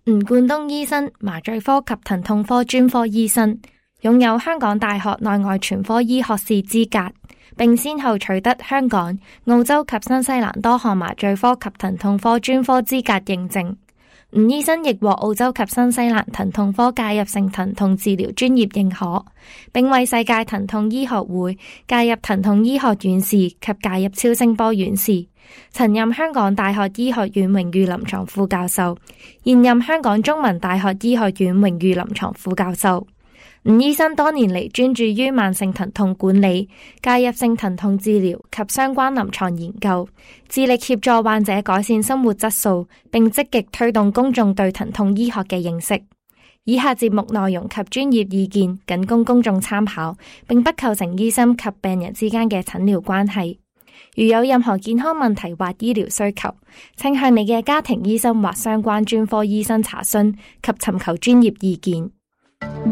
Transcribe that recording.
吳冠東醫生，麻醉科及疼痛科專科醫生，擁有香港大學內外全科醫學士資格，並先後取得香港、澳洲及新西蘭多項麻醉科及疼痛科專科資格認證。吳醫生亦獲澳洲及新西蘭疼痛科介入性疼痛治療專業認可，並為世界疼痛醫學會介入疼痛醫學院士及介入超聲波院士。曾任香港大學醫學院榮譽臨床副教授，現任香港中文大學醫學院榮譽臨床副教授。吳醫生多年嚟專注於慢性疼痛管理、介入性疼痛治療及相關臨床研究，致力協助患者改善生活質素，並積極推動公眾對疼痛醫學嘅認識。以下節目內容及專業意見僅供公眾參考，並不構成醫生及病人之間嘅診療關係。如有任何健康問題或醫療需求，請向你嘅家庭醫生或相關專科醫生查詢及尋求專業意見。